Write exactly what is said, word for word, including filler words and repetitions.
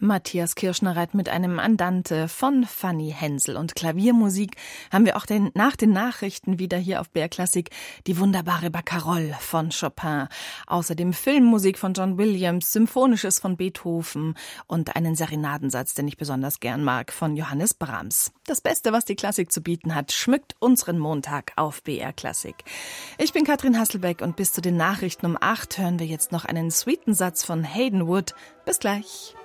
Matthias Kirschnereit mit einem Andante von Fanny Hensel. Und Klaviermusik haben wir auch den, nach den Nachrichten wieder hier auf B R Klassik die wunderbare Barcarolle von Chopin. Außerdem Filmmusik von John Williams, Symphonisches von Beethoven und einen Serenadensatz, den ich besonders gern mag, von Johannes Brahms. Das Beste, was die Klassik zu bieten hat, schmückt unseren Montag auf B R Klassik. Ich bin Katrin Hasselbeck und bis zu den Nachrichten um acht hören wir jetzt noch einen sweeten Satz von Hayden Wood. Bis gleich.